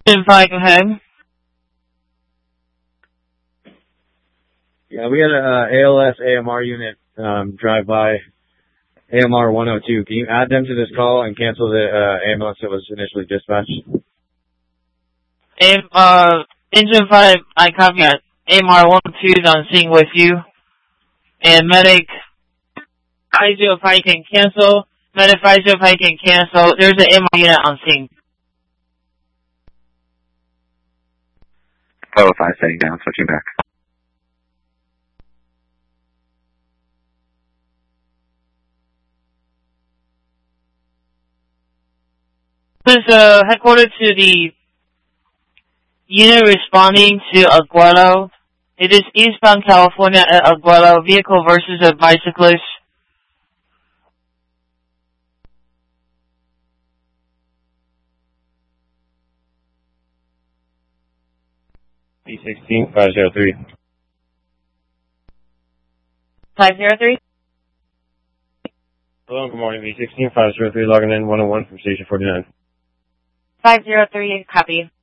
5, go ahead. Yeah, we had a ALS AMR unit drive by AMR 102. Can you add them to this call and cancel the ambulance that was initially dispatched? Engine 5, I copy that. AMR 102 is on scene with you. And medic 505 can cancel. Medic 505 can cancel. There's an AMR unit on scene. 505 setting down, switching back. This is headquartered to the unit responding to Aguero. It is eastbound California at Aguero. Vehicle versus a bicyclist. B16 503. 503? Hello, good morning. B16 503 logging in 101 from Station 49. 503, copy.